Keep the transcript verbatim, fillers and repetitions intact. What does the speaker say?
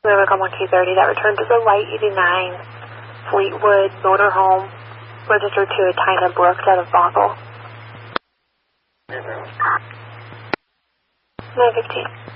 We have a call on K thirty that returned to the Light eighty-nine Fleetwood motorhome registered to Tina Brooks out of Bothell. nine fifteen.